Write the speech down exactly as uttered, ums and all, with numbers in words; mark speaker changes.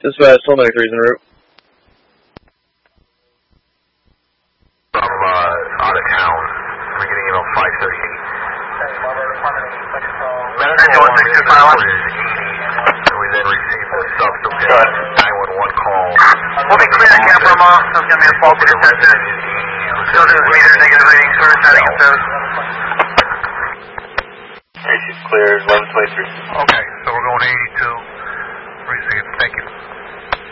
Speaker 1: Dispatch, twelve ninety-three is en route.
Speaker 2: I'm uh, out of town. We're getting about five thirty-eight. Medical one six two five is eighty, and we then received a subsequent nine one one call.
Speaker 3: We'll be clear camera off, so it's going to be a faulty detector. Still doing meter negative reading, so we're setting it those.
Speaker 4: She's cleared, eleven twenty-three.
Speaker 2: Okay, so we're going eighty.